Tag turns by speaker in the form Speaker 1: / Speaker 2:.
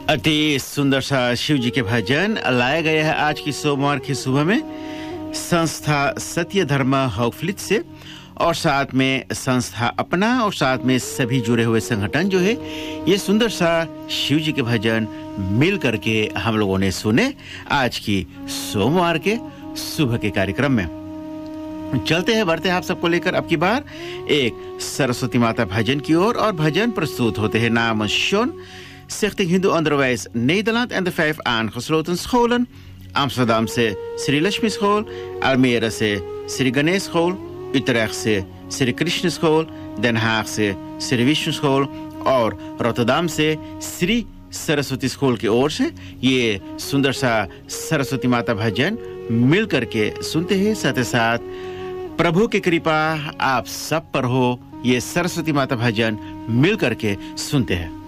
Speaker 1: अति सुंदर सा शिव जी के भजन लाया गया है आज की सोमवार की सुबह में संस्था सत्य धर्म हॉकफ्लिट से, और साथ में संस्था अपना और साथ में सभी जुड़े हुए संगठन जो है ये सुंदर सा शिव जी के भजन मिल करके हम लोगों ने सुने आज की सोमवार के सुबह के कार्यक्रम में। चलते हैं बढ़ते हैं आप सबको लेकर अब की बार एक सरस्वती माता भजन की ओर, और भजन प्रस्तुत होते हैं नाम shown Stichting Hindoe Onderwijs Nederland en de 5 aangesloten scholen. Amsterdam se Sri Lakshmi School, Almere se Sri Ganesh School, Utrecht se Sri Krishna School, Den Haag se Sri Vishnu School और रोटरडम से Shri Saraswati school की ओर से ये सुंदर सा सरस्वती माता भजन मिल करके सुनते हैं। साथ ही साथ प्रभु की कृपा आप सब पर हो, ये सरस्वती माता भजन मिल करके सुनते हैं।